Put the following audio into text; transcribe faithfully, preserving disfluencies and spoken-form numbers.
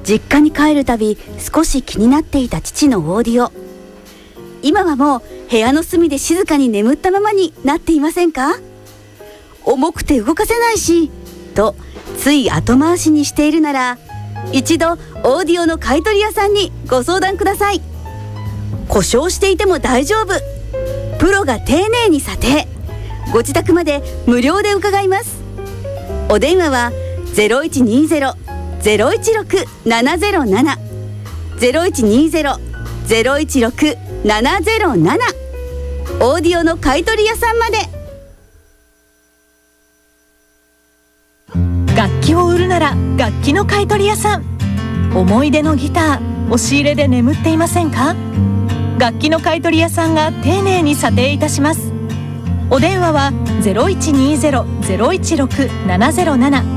実家に帰るたび少し気になっていた父のオーディオ。今はもう部屋の隅で静かに眠ったままになっていませんか？重くて動かせないしとつい後回しにしているなら、一度オーディオの買取屋さんにご相談ください。故障していても大丈夫、プロが丁寧に査定、ご自宅まで無料で伺います。お電話は ゼロいちにゼロ ゼロいちろく ななゼロなな ゼロいちにゼロ ゼロいちろく ななゼロなな、オーディオの買取屋さんまで。 楽器を売るなら楽器の買取屋さん。思い出のギター、押し入れで眠っていませんか？楽器の買取屋さんが丁寧に査定いたします。お電話は ゼロいちにゼロ ゼロいちろく ななゼロなな